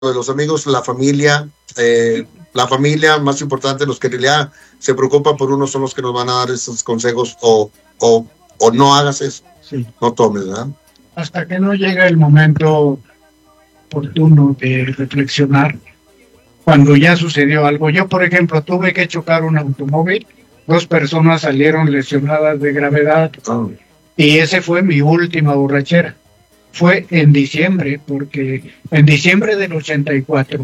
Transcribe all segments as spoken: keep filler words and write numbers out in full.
de los amigos, la familia, eh, la familia más importante, los que en realidad se preocupan por uno son los que nos van a dar esos consejos o, o, o no hagas eso, sí. No tomes, ¿verdad? Hasta que no llega el momento oportuno de reflexionar cuando ya sucedió algo. Yo, por ejemplo, tuve que chocar un automóvil, dos personas salieron lesionadas de gravedad oh. y ese fue mi última borrachera. Fue en diciembre, porque en diciembre del ochenta y cuatro,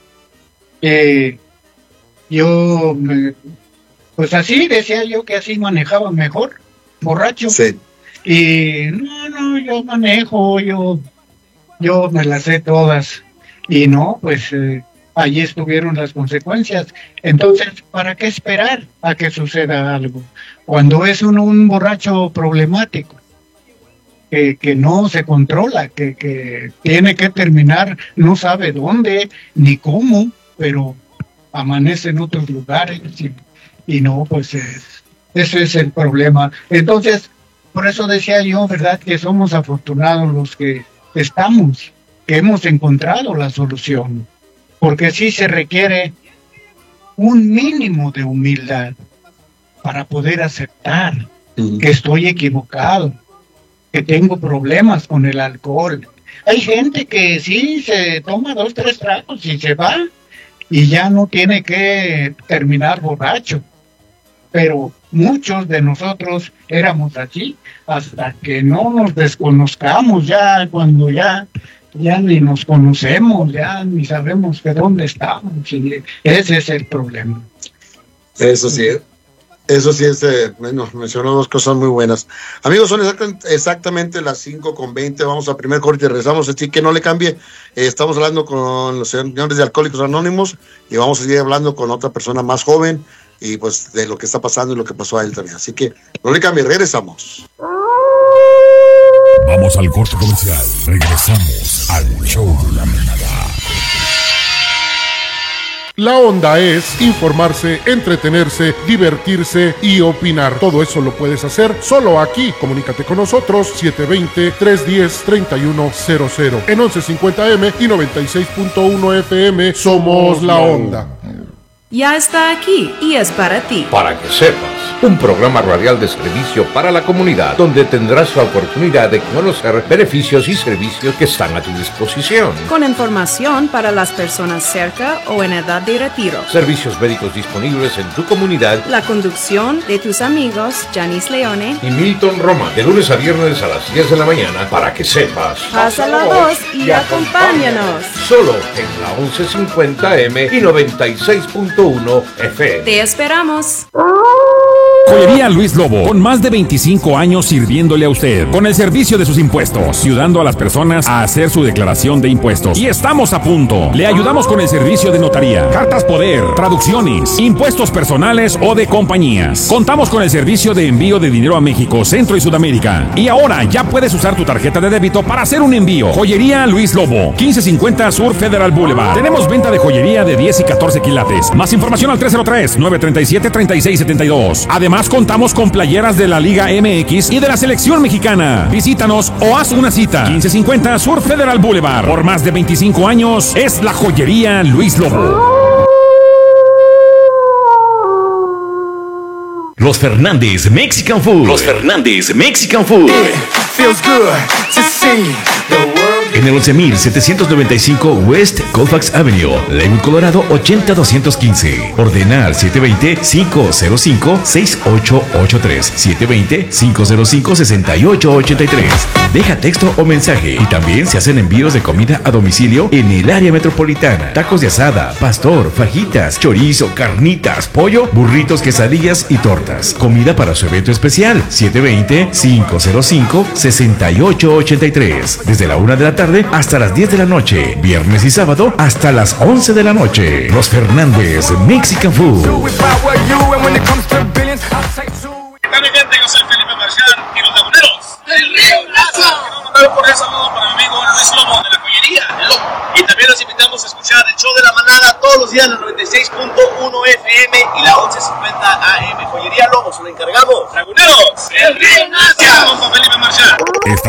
eh, yo, me, pues así decía yo que así manejaba mejor, borracho. Sí. Y no, no, yo manejo, yo, yo me las sé todas. Y no, pues eh, allí estuvieron las consecuencias. Entonces, ¿para qué esperar a que suceda algo? Cuando es un, un borracho problemático, que, que no se controla, que, que tiene que terminar, no sabe dónde ni cómo, pero amanece en otros lugares y, y no, pues es, ese es el problema. Entonces, por eso decía yo, ¿verdad?, que somos afortunados los que estamos, que hemos encontrado la solución, porque sí se requiere un mínimo de humildad para poder aceptar uh-huh. que estoy equivocado, que tengo problemas con el alcohol. Hay gente que sí se toma dos, tres tragos y se va y ya no tiene que terminar borracho. Pero muchos de nosotros éramos así hasta que no nos desconozcamos, ya cuando ya, ya ni nos conocemos, ya ni sabemos de dónde estamos. Y ese es el problema. Eso sí. Eso sí es, eh, bueno, mencionó dos cosas muy buenas. Amigos, son exactamente, exactamente las cinco con veinte, vamos a primer corte y regresamos, así que no le cambie. Eh, estamos hablando con los señores de Alcohólicos Anónimos y vamos a seguir hablando con otra persona más joven y pues de lo que está pasando y lo que pasó a él también. Así que no le cambie, regresamos. Vamos al corte comercial, regresamos al show de la manada. La onda es informarse, entretenerse, divertirse y opinar. Todo eso lo puedes hacer solo aquí. Comunícate con nosotros siete dos cero, tres uno cero, tres uno cero cero. En once cincuenta eme y noventa y seis punto uno efe eme somos la onda. Ya está aquí y es para ti. Para que sepas, un programa radial de servicio para la comunidad, donde tendrás la oportunidad de conocer beneficios y servicios que están a tu disposición. Con información para las personas cerca o en edad de retiro. Servicios médicos disponibles en tu comunidad. La conducción de tus amigos Janice Leone y Milton Roma, de lunes a viernes a las diez de la mañana, para que sepas. Pasa la voz y, y acompáñanos. Solo en la once cincuenta eme y noventa y seis punto uno efe eme. Te esperamos. Joyería Luis Lobo, con más de veinticinco años sirviéndole a usted, con el servicio de sus impuestos, ayudando a las personas a hacer su declaración de impuestos. Y estamos a punto. Le ayudamos con el servicio de notaría, cartas poder, traducciones, impuestos personales o de compañías. Contamos con el servicio de envío de dinero a México, Centro y Sudamérica. Y ahora ya puedes usar tu tarjeta de débito para hacer un envío. Joyería Luis Lobo, quince cincuenta Sur Federal Boulevard. Tenemos venta de joyería de diez y catorce quilates. Más información al tres cero tres, nueve tres siete, tres seis siete dos. Además, contamos con playeras de la Liga eme equis y de la Selección Mexicana. Visítanos o haz una cita. quince cincuenta Sur Federal Boulevard. Por más de veinticinco años es la Joyería Luis Lobo. Los Fernández Mexican Food. Los Fernández Mexican Food. En el once mil setecientos noventa y cinco West Colfax Avenue, Lakewood, Colorado ochenta doscientos quince. Ordena al siete dos cero, cinco cero cinco, seis ocho ocho tres. siete dos cero, cinco cero cinco, seis ocho ocho tres. Deja texto o mensaje y también se hacen envíos de comida a domicilio en el área metropolitana. Tacos de asada, pastor, fajitas, chorizo, carnitas, pollo, burritos, quesadillas y tortas. Comida para su evento especial. siete dos cero, cinco cero cinco, seis ocho ocho tres. Desde la una de la tarde hasta las diez de la noche. Viernes y sábado hasta las once de la noche. Los Fernández Mexican Food. Mi gente, yo soy Felipe Marchán y los laguneros del Río Nazo. Un cordial saludo para mi amigo Luis Lobo de la Joyería Lobo. Y también los invitamos a escuchar el show de la manada todos los días en la noventa y seis punto uno efe eme y la once cincuenta a eme. Joyería Lobo, se lo encargamos. Laguneros del Río Nazo. Con Felipe Marchán.